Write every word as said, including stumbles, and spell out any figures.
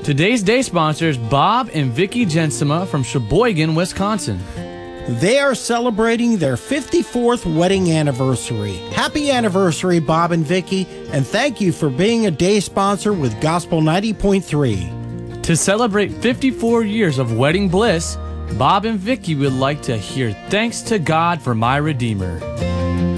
Today's day sponsors Bob and Vicki Jensema from Sheboygan, Wisconsin. They are celebrating their fifty-fourth wedding anniversary. Happy anniversary, Bob and Vicki, and thank you for being a day sponsor with Gospel ninety point three. To celebrate fifty-four years of wedding bliss, Bob and Vicki would like to hear Thanks to God for My Redeemer.